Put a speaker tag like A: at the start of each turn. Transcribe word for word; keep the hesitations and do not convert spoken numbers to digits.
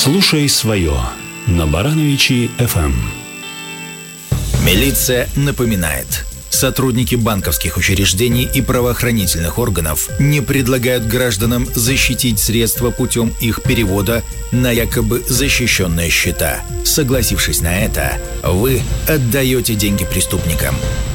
A: Слушай свое на Барановичи эф эм.
B: Милиция напоминает. Сотрудники банковских учреждений и правоохранительных органов не предлагают гражданам защитить средства путем их перевода на якобы защищенные счета. Согласившись на это, вы отдаете деньги преступникам.